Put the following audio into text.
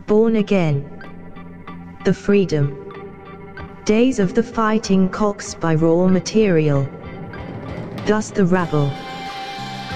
Born Again. The Freedom. Days of the Fighting Cocks by Raw Material. Thus the rabble.